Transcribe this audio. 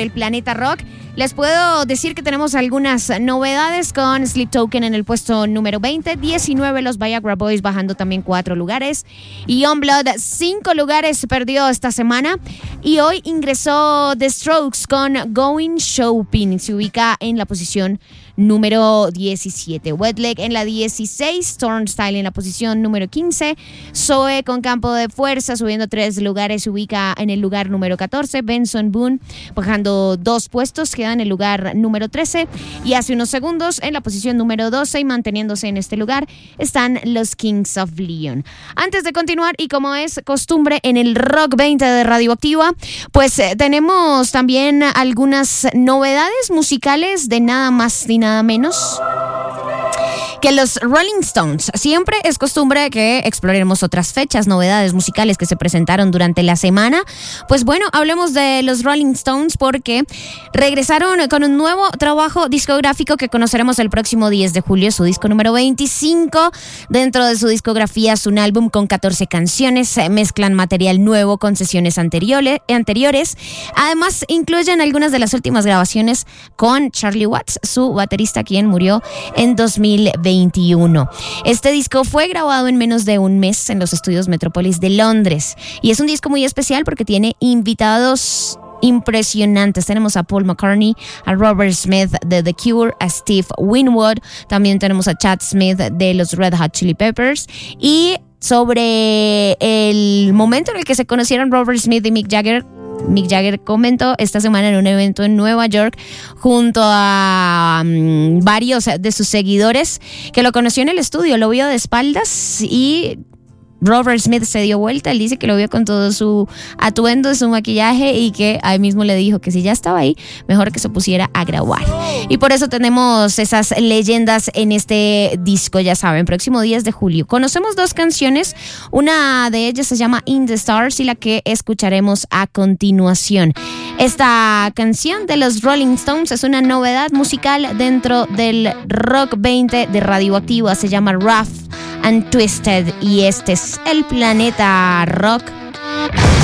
el Planeta Rock. Les puedo decir que tenemos algunas novedades con Sleep Token en el puesto número 20, 19 los Viagra Boys bajando también 4 lugares, Youngblood 5 lugares perdió esta semana y hoy ingresó The Strokes con Going Shopping, se ubica en la posición número 17, Wet Leg en la 16, Turnstile en la posición número 15, Zoe con Campo de Fuerza subiendo 3 lugares, se ubica en el lugar número 14, Benson Boone bajando 2 puestos, queda en el lugar número 13 y hace unos segundos en la posición número 12 y manteniéndose en este lugar están los Kings of Leon. Antes de continuar y como es costumbre en el Rock 20 de Radioactiva, pues tenemos también algunas novedades musicales de nada más ni nada menos que los Rolling Stones. Siempre es costumbre que exploremos otras fechas, novedades musicales que se presentaron durante la semana. Pues bueno, hablemos de los Rolling Stones porque regresaron con un nuevo trabajo discográfico que conoceremos el próximo 10 de julio, su disco número 25. Dentro de su discografía es un álbum con 14 canciones, mezclan material nuevo con sesiones anteriores. Además, incluyen algunas de las últimas grabaciones con Charlie Watts, su baterista, quien murió en 2021. Este disco fue grabado en menos de un mes en los estudios Metropolis de Londres y es un disco muy especial porque tiene invitados impresionantes. Tenemos a Paul McCartney, a Robert Smith de The Cure, a Steve Winwood, también tenemos a Chad Smith de los Red Hot Chili Peppers. Y sobre el momento en el que se conocieron Robert Smith y Mick Jagger comentó esta semana en un evento en Nueva York junto a varios de sus seguidores que lo conoció en el estudio, lo vio de espaldas y Robert Smith se dio vuelta. Él dice que lo vio con todo su atuendo, su maquillaje y que a él mismo le dijo que si ya estaba ahí, mejor que se pusiera a grabar. Y por eso tenemos esas leyendas en este disco, ya saben, próximo 10 de julio. Conocemos 2 canciones, una de ellas se llama In the Stars y la que escucharemos a continuación. Esta canción de los Rolling Stones es una novedad musical dentro del Rock 20 de Radioactiva, se llama Rough and Twisted y este es el Planeta Rock.